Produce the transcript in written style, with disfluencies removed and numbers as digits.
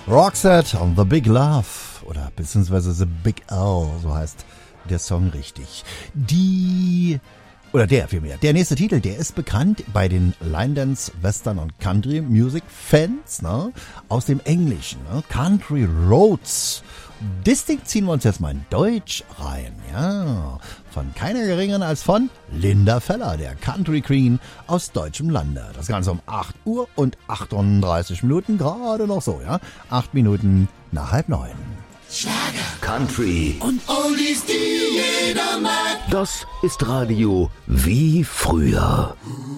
Roxette on The Big Love oder beziehungsweise The Big L, so heißt der Song richtig. Der nächste Titel, der ist bekannt bei den Line Dance, Western und Country Music Fans, ne? Aus dem Englischen, ne? Country Roads. Das Ding ziehen wir uns jetzt mal in Deutsch rein, ja. Von keiner geringeren als von Linda Feller, der Country Queen aus deutschem Lande. Das Ganze um 8 Uhr und 38 Minuten, gerade noch so, ja. 8 Minuten nach 8:30. Schlager, Country und Oldies, die jeder mag. Das ist Radio wie früher.